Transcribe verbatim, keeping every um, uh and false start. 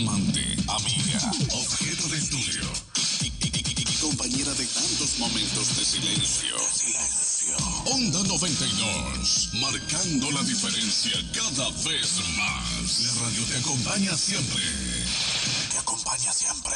amante, amiga, objeto de estudio y, y- y- y compañera de tantos momentos de silencio. Silencio. Onda noventa y dos, marcando la diferencia cada vez más. La radio te acompaña siempre. Te acompaña siempre.